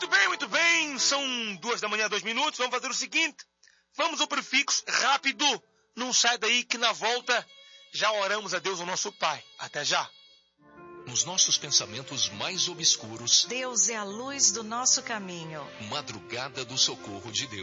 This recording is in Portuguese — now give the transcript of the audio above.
Muito bem. São 2h, 2 minutos. Vamos fazer o seguinte. Vamos ao prefixo rápido. Não sai daí que na volta já oramos a Deus, o nosso Pai. Até já. Nos nossos pensamentos mais obscuros, Deus é a luz do nosso caminho. Madrugada do Socorro de Deus.